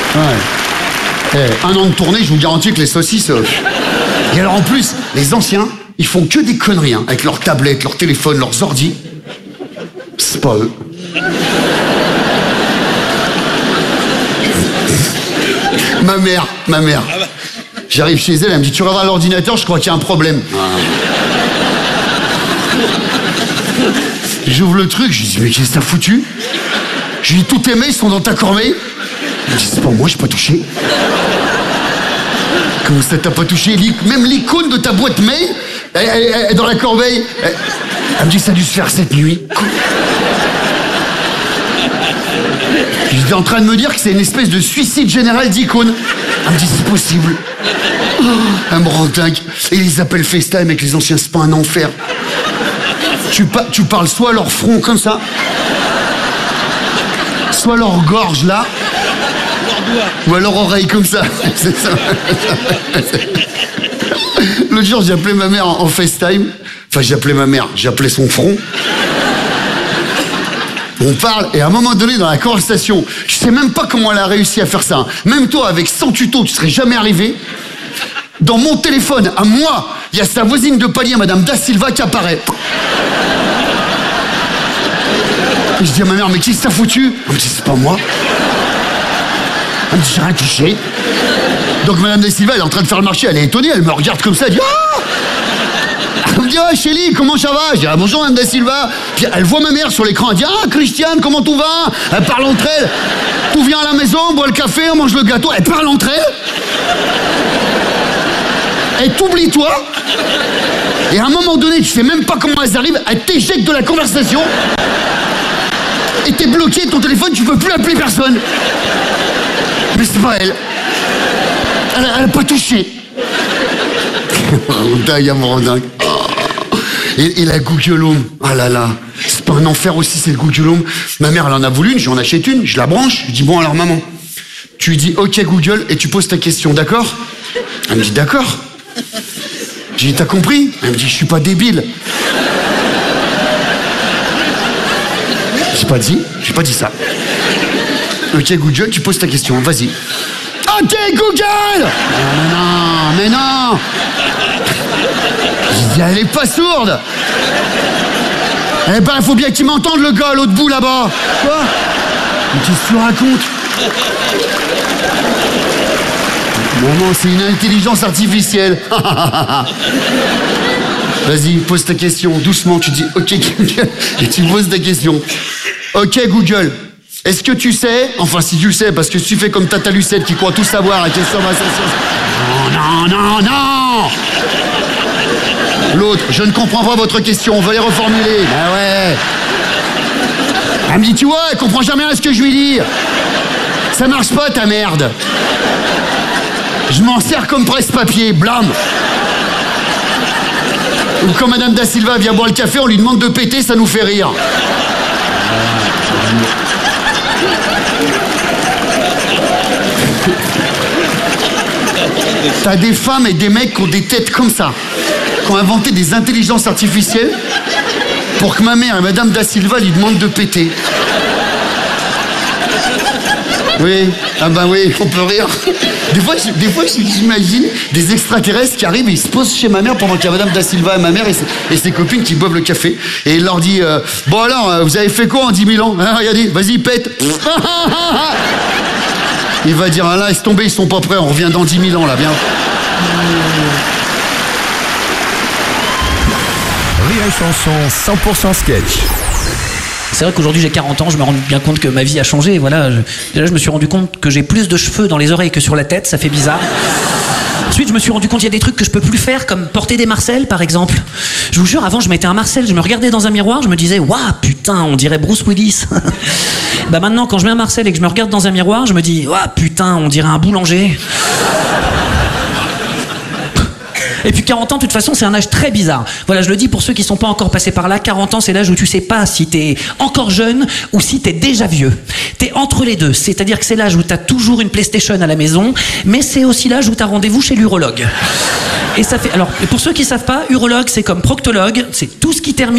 Ouais. Un an de tournée, je vous garantis que les saucisses... Et alors en plus, les anciens, ils font que des conneries, hein, avec leurs tablettes, leurs téléphones, leurs ordis. C'est pas eux. Ma mère. J'arrive chez elle me dit, tu regarderas l'ordinateur, je crois qu'il y a un problème. J'ouvre le truc, je lui dis, mais qu'est-ce que t'as foutu? Je lui dis, tous tes mails sont dans ta corbeille. Elle me dit, c'est pas moi, j'ai pas touché. Comment ça t'as pas touché? Même l'icône de ta boîte mail, elle est dans la corbeille. Elle me dit, ça a dû se faire cette nuit. J'étais en train de me dire que c'est une espèce de suicide général d'icônes. Elle me dit, c'est possible. Elle me rend dingue. Et ils appellent FaceTime avec les anciens, c'est pas un enfer. Tu parles soit à leur front comme ça, soit à leur gorge là, ou à leur oreille comme ça. C'est ça. L'autre jour, j'ai appelé ma mère en FaceTime. Enfin, j'ai appelé ma mère, j'ai appelé son front. On parle, et à un moment donné, dans la conversation, je sais même pas comment elle a réussi à faire ça. Même toi, avec 100 tutos, tu serais jamais arrivé. Dans mon téléphone, à moi, il y a sa voisine de palier, Madame Da Silva, qui apparaît. Et je dis à ma mère, mais qui s'est foutu? Elle me dit, c'est pas moi. Elle me dit, j'ai rien touché. Donc Madame Da Silva, elle est en train de faire le marché, elle est étonnée, elle me regarde comme ça, elle dit, oh! Elle me dit, oh Chélie, comment ça va? Je dis, ah, bonjour Madame Da Silva. Puis elle voit ma mère sur l'écran, elle dit, ah Christiane, comment tout va? Elle parle entre elles. Tout vient à la maison, on boit le café, on mange le gâteau. Elle parle entre elles. Elle t'oublie toi. Et à un moment donné, tu sais même pas comment elles arrivent, elle t'éjecte de la conversation. Et t'es bloqué, ton téléphone, tu peux plus appeler personne. Mais c'est pas elle. Elle a pas touché. Dingue. Et la Google Home, ah là là, c'est pas un enfer aussi, c'est le Google Home. Ma mère, elle en a voulu une, j'en achète une, je la branche, je dis, bon alors maman, tu lui dis, ok Google, et tu poses ta question, d'accord? Elle me dit, d'accord. J'ai dit, t'as compris? Elle me dit, je suis pas débile. J'ai pas dit ça. Ok Google, tu poses ta question, vas-y. Ok Google! Mais non. J'ai dit, elle est pas sourde. Eh ben, il faut bien qu'il m'entende, le gars, à l'autre bout, là-bas. Quoi? Mais qu'est-ce que tu racontes? Non, c'est une intelligence artificielle. Vas-y, pose ta question, doucement, tu dis, ok Google, et tu poses ta question. Ok Google, est-ce que tu sais, enfin si tu le sais, parce que tu fais comme Tata Lucette qui croit tout savoir à question Non. L'autre, je ne comprends pas votre question, on va les reformuler. Ah ouais. Elle me dit, tu vois, elle comprend jamais rien à ce que je lui dis. Ça marche pas ta merde. Je m'en sers comme presse-papier, blam. Ou quand Madame Da Silva vient boire le café, on lui demande de péter, ça nous fait rire. T'as des femmes et des mecs qui ont des têtes comme ça, qui ont inventé des intelligences artificielles pour que ma mère et Madame Da Silva lui demandent de péter. Oui, ah bah oui, on peut rire. Des fois, j'imagine des extraterrestres qui arrivent et ils se posent chez ma mère pendant qu'il y a Madame Da Silva et ma mère et ses copines qui boivent le café. Et il leur dit, bon alors, vous avez fait quoi en 10 000 ans? Hein, regardez, vas-y, pète. Il va dire, ah là, laisse tomber, ils sont pas prêts, on revient dans 10 000 ans, là, viens. Rire et Chanson 100% sketch. C'est vrai qu'aujourd'hui j'ai 40 ans, je me rends bien compte que ma vie a changé. Voilà, déjà je me suis rendu compte que j'ai plus de cheveux dans les oreilles que sur la tête, ça fait bizarre. Ensuite je me suis rendu compte qu'il y a des trucs que je peux plus faire, comme porter des Marcel par exemple. Je vous jure, avant je mettais un Marcel, je me regardais dans un miroir, je me disais waouh putain, on dirait Bruce Willis. Bah maintenant quand je mets un Marcel et que je me regarde dans un miroir, je me dis waouh putain, on dirait un boulanger. Et puis 40 ans, de toute façon, c'est un âge très bizarre. Voilà, je le dis pour ceux qui sont pas encore passés par là, 40 ans, c'est l'âge où tu sais pas si t'es encore jeune ou si t'es déjà vieux. T'es entre les deux, c'est-à-dire que c'est l'âge où t'as toujours une PlayStation à la maison, mais c'est aussi l'âge où t'as rendez-vous chez l'urologue. Et ça fait... Alors, pour ceux qui savent pas, urologue, c'est comme proctologue, c'est tout ce qui termine